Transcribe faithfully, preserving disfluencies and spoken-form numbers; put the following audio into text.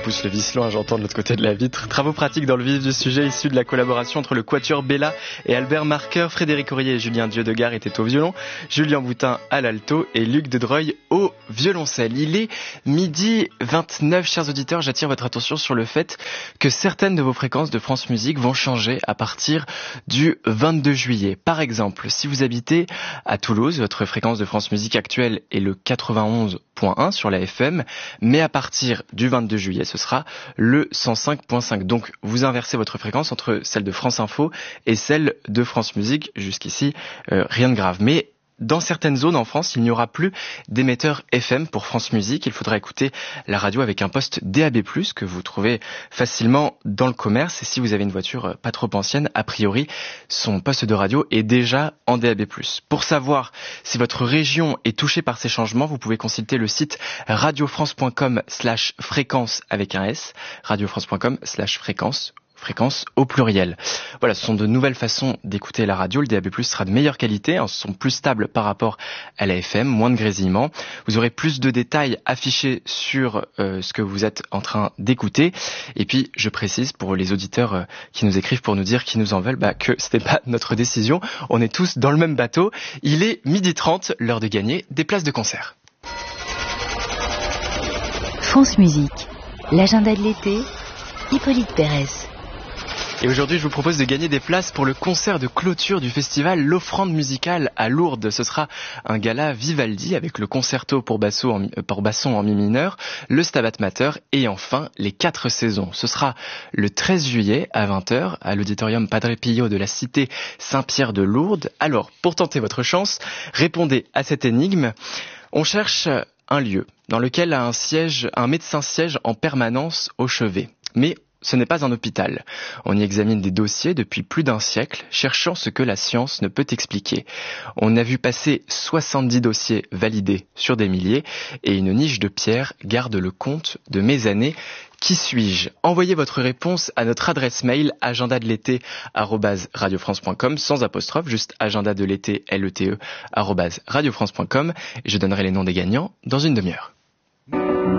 me pousse le vicelon, j'entends de l'autre côté de la vitre. Travaux pratiques dans le vif du sujet, issus de la collaboration entre le Quatuor Bella et Albert Marqueur. Frédéric Aurier et Julien Dieudegard étaient au violon, Julien Boutin à l'alto et Luc Dedreuil au violoncelle. Il est midi vingt-neuf, chers auditeurs, j'attire votre attention sur le fait que certaines de vos fréquences de France Musique vont changer à partir du vingt-deux juillet. Par exemple, si vous habitez à Toulouse, votre fréquence de France Musique actuelle est le quatre-vingt-onze point un sur la F M, mais à partir du vingt-deux juillet, ce sera le cent cinq point cinq. Donc, vous inversez votre fréquence entre celle de France Info et celle de France Musique. Jusqu'ici, euh, rien de grave. Mais dans certaines zones en France, il n'y aura plus d'émetteurs F M pour France Musique. Il faudra écouter la radio avec un poste D A B plus, que vous trouvez facilement dans le commerce. Et si vous avez une voiture pas trop ancienne, a priori, son poste de radio est déjà en D A B plus. Pour savoir si votre région est touchée par ces changements, vous pouvez consulter le site radiofrance.com slash fréquence avec un S, radiofrance.com slash fréquence. Fréquence au pluriel. Voilà, ce sont de nouvelles façons d'écouter la radio. Le D A B plus sera de meilleure qualité, hein, ce sont plus stables par rapport à la F M, moins de grésillement. Vous aurez plus de détails affichés sur euh, ce que vous êtes en train d'écouter. Et puis, je précise pour les auditeurs euh, qui nous écrivent pour nous dire qu'ils nous en veulent, bah, que ce n'est pas notre décision. On est tous dans le même bateau. Il est midi trente, l'heure de gagner des places de concert. France Musique, l'agenda de l'été, Hippolyte Pérez. Et aujourd'hui, je vous propose de gagner des places pour le concert de clôture du festival L'Offrande Musicale à Lourdes. Ce sera un gala Vivaldi avec le concerto pour, basso en, pour basson en mi mineur, le Stabat Mater et enfin les quatre saisons. Ce sera le treize juillet à vingt heures à l'auditorium Padre Pio de la cité Saint-Pierre de Lourdes. Alors, pour tenter votre chance, répondez à cette énigme. On cherche un lieu dans lequel un siège, un médecin siège en permanence au chevet. Mais ce n'est pas un hôpital. On y examine des dossiers depuis plus d'un siècle, cherchant ce que la science ne peut expliquer. On a vu passer soixante-dix dossiers validés sur des milliers, et une niche de pierre garde le compte de mes années. Qui suis-je ? Envoyez votre réponse à notre adresse mail agenda de l'été arobase radiofrance point com sans apostrophe, juste agenda de l'été L E T E arobase radiofrance point com, et je donnerai les noms des gagnants dans une demi-heure.